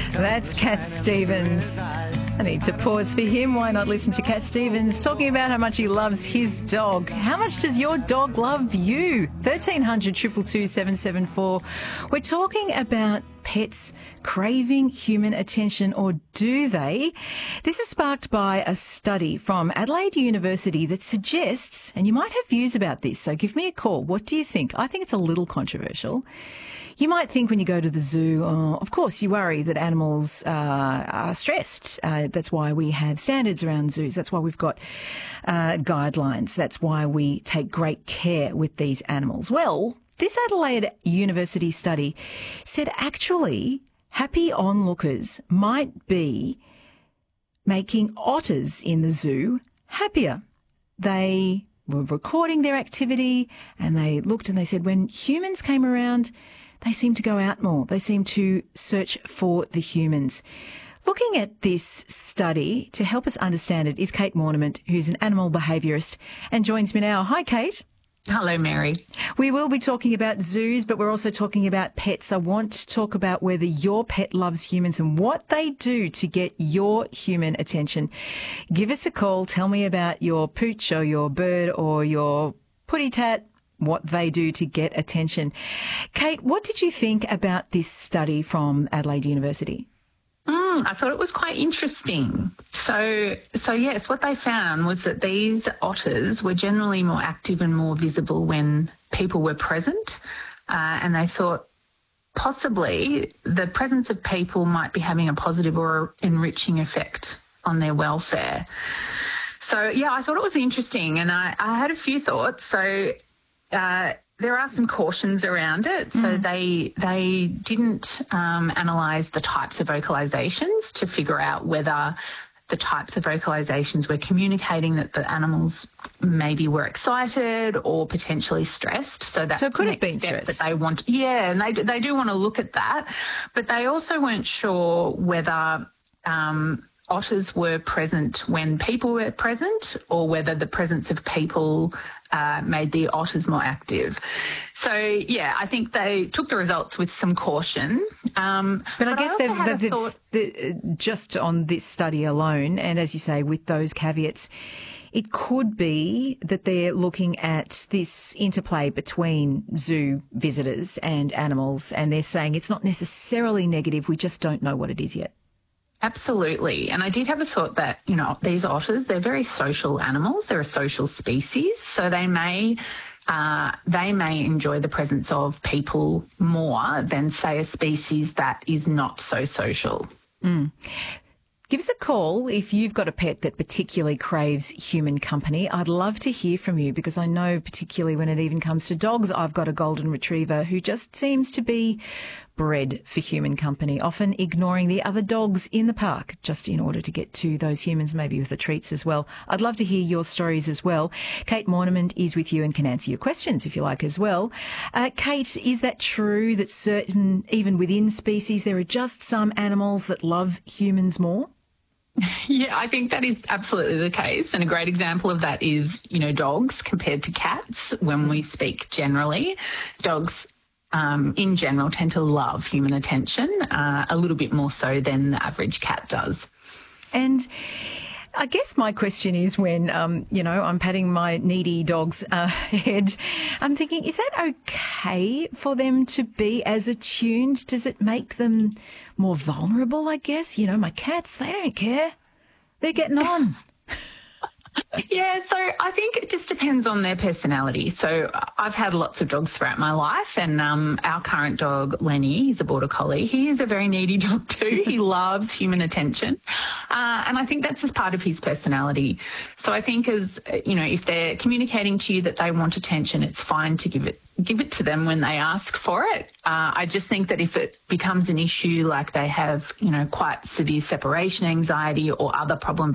That's Cat Stevens. I need to pause for him. Why not listen to Cat Stevens talking about how much he loves his dog? How much does your dog love you? 1300 222 774. We're talking about pets craving human attention, or do they? This is sparked by a study from Adelaide University that suggests, and you might have views about this, so give me a call. What do you think? I think it's a little controversial. You might think when you go to the zoo, of course, you worry that animals are stressed. That's why we have standards around zoos. That's why we've got guidelines. That's why we take great care with these animals. Well, this Adelaide University study said actually happy onlookers might be making otters in the zoo happier. They were recording their activity and they looked and they said when humans came around, they seem to go out more. They seem to search for the humans. Looking at this study to help us understand it is Kate Mornement, who's an animal behaviourist and joins me now. Hi, Kate. Hello, Mary. We will be talking about zoos, but we're also talking about pets. I want to talk about whether your pet loves humans and what they do to get your human attention. Give us a call. Tell me about your pooch or your bird or your putty tat, what they do to get attention. Kate, what did you think about this study from Adelaide University? I thought it was quite interesting. So yes, what they found was that these otters were generally more active and more visible when people were present, and they thought possibly the presence of people might be having a positive or enriching effect on their welfare. So, yeah, I thought it was interesting, and I had a few thoughts. So there are some cautions around it. So they didn't analyse the types of vocalisations to figure out whether the types of vocalisations were communicating that the animals maybe were excited or potentially stressed. So it could have been stressed. That they want, yeah, and they do want to look at that. But they also weren't sure whether otters were present when people were present or whether the presence of people made the otters more active. So, yeah, I think they took the results with some caution. But I guess just on this study alone, and as you say, with those caveats, it could be that they're looking at this interplay between zoo visitors and animals, and they're saying it's not necessarily negative, we just don't know what it is yet. Absolutely. And I did have a thought that, these otters, they're very social animals. They're a social species. So they may enjoy the presence of people more than, say, a species that is not so social. Give us a call if you've got a pet that particularly craves human company. I'd love to hear from you because I know particularly when it even comes to dogs, I've got a golden retriever who just seems to be bred for human company, often ignoring the other dogs in the park just in order to get to those humans, maybe with the treats as well. I'd love to hear your stories as well. Kate Mornement is with you and can answer your questions if you like as well. Kate, is that true that certain, even within species, there are just some animals that love humans more? Yeah, I think that is absolutely the case. And a great example of that is, dogs compared to cats. When we speak generally, dogs in general tend to love human attention a little bit more so than the average cat does. And I guess my question is when, I'm patting my needy dog's head, I'm thinking, is that okay for them to be as attuned? Does it make them more vulnerable, I guess? My cats, they don't care. They're getting on. Yeah, so I think it just depends on their personality. So I've had lots of dogs throughout my life, and our current dog, Lenny, he's a border collie. He is a very needy dog too. He loves human attention, and I think that's just part of his personality. So I think if they're communicating to you that they want attention, it's fine to give it to them when they ask for it. I just think that if it becomes an issue, like they have, quite severe separation anxiety or other problem